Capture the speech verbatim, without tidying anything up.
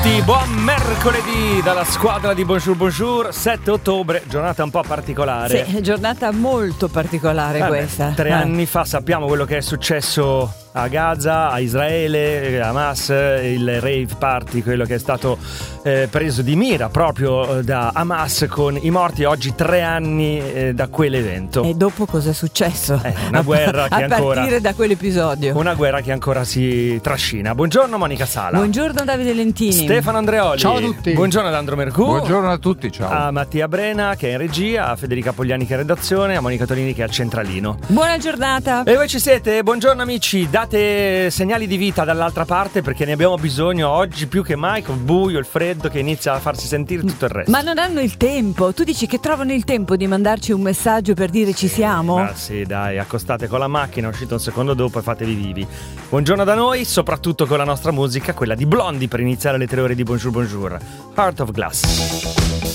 Buon mercoledì dalla squadra di Bonjour Bonjour, sette ottobre, giornata un po' particolare. Sì, giornata molto particolare eh questa. Beh, tre eh. anni fa sappiamo quello che è successo a Gaza, a Israele, a Hamas, il rave party, quello che è stato eh, preso di mira proprio da Hamas con i morti. Oggi tre anni eh, da quell'evento. E dopo cosa è successo? Eh, una guerra che a ancora, partire da quell'episodio. Una guerra che ancora si trascina. Buongiorno Monica Sala. Buongiorno Davide Lentini. Stefano Andreoli. Ciao a tutti. Buongiorno ad Andro Mercù. Buongiorno a tutti, ciao. A Mattia Brena che è in regia, a Federica Pogliani che è in redazione, a Monica Tolini che è al centralino. Buona giornata. E voi ci siete? Buongiorno amici, date segnali di vita dall'altra parte perché ne abbiamo bisogno oggi più che mai, con il buio, il freddo che inizia a farsi sentire tutto il resto. Ma non hanno il tempo. Tu dici che trovano il tempo di mandarci un messaggio per dire ci siamo? Ah sì, dai, accostate con la macchina, uscite un secondo dopo e fatevi vivi. Buongiorno da noi, soprattutto con la nostra musica, quella di Blondie per iniziare le tre ore di Bonjour Bonjour. Heart of Glass.